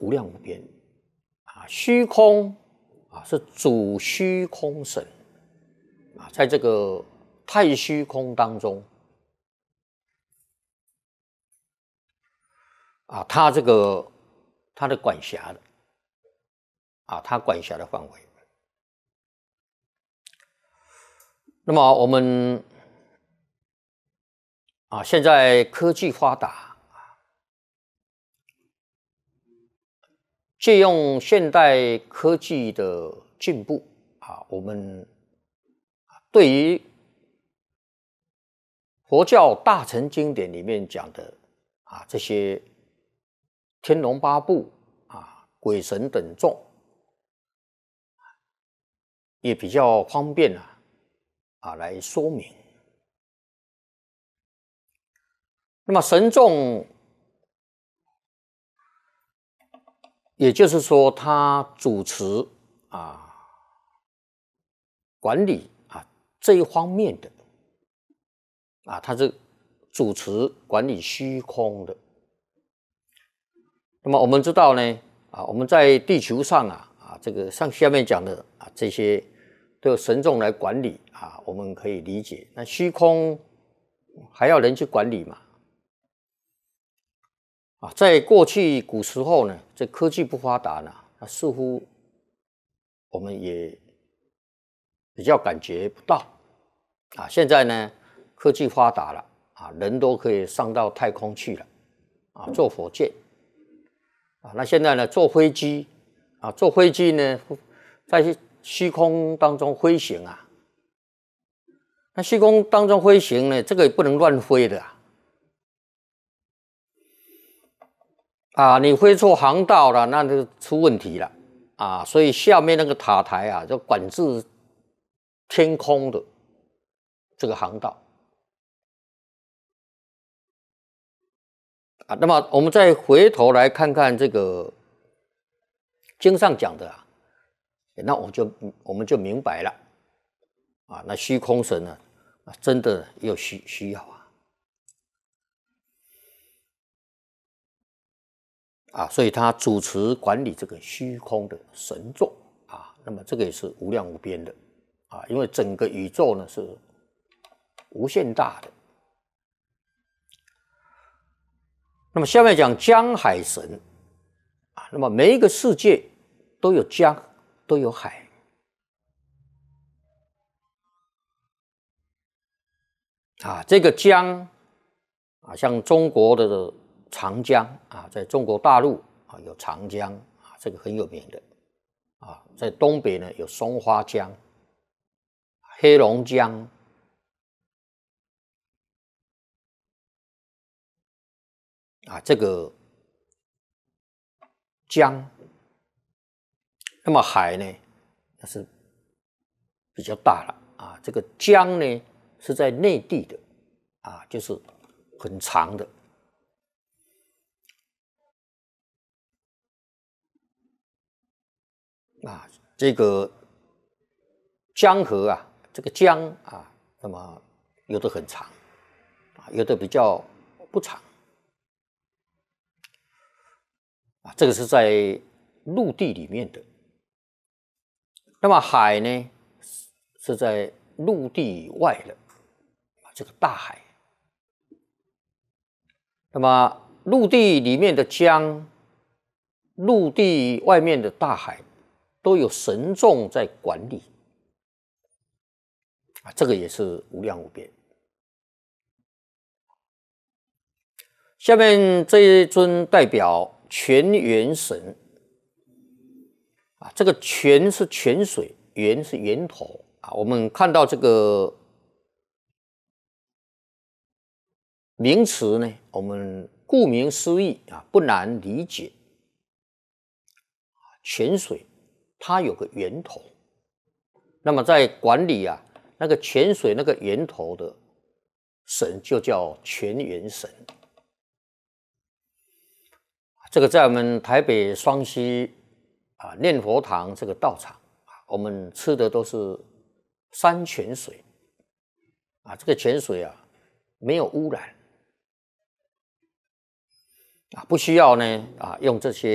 无量无边啊，虚空啊是主虚空神啊，在这个太虚空当中啊，他的管辖的啊，他管辖的范围。那么我们啊，现在科技发达，借用现代科技的进步啊，我们对于佛教大乘经典里面讲的啊这些天龙八部啊、鬼神等众，也比较方便来说明。那么神众，也就是说，他主持管理这一方面的他是主持管理虚空的。那么我们知道呢我们在地球上这个像下面讲的这些都有神众来管理我们可以理解。那虚空还要人去管理嘛？在过去古时候呢，这科技不发达呢，似乎我们也比较感觉不到现在呢，科技发达了人都可以上到太空去了坐火箭那现在呢，坐飞机坐飞机呢，在虚空当中飞行那虚空当中飞行呢，这个也不能乱飞的你飞错航道了，那就出问题了所以下面那个塔台就管制天空的这个航道那么我们再回头来看看这个经上讲的那我们就明白了那虚空神呢真的有需要所以他主持管理这个虚空的神众那么这个也是无量无边的因为整个宇宙呢是无限大的。那么下面讲江海神那么每一个世界都有江，都有海这个江像中国的长江在中国大陆有长江这个很有名的在东北呢有松花江、黑龙江这个江。那么海呢那是比较大了这个江呢是在内地的就是很长的这个江河这个江那么有的很长有的比较不长这个是在陆地里面的。那么海呢是在陆地以外的这个大海。那么陆地里面的江，陆地外面的大海都有神众在管理这个也是无量无边。下面这一尊代表泉源神这个泉是泉水，源是源头我们看到这个名词呢，我们顾名思义不难理解。泉水它有个源头，那么在管理那个泉水那个源头的神就叫泉源神。这个在我们台北双溪念佛堂这个道场我们吃的都是山泉水这个泉水没有污染不需要呢用这些